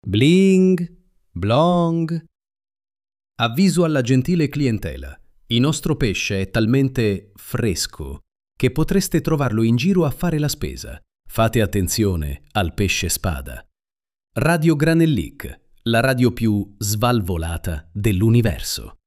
Bling, blong. Avviso alla gentile clientela. Il nostro pesce è talmente fresco che potreste trovarlo in giro a fare la spesa. Fate attenzione al pesce spada. Radio Granellic, la radio più svalvolata dell'universo.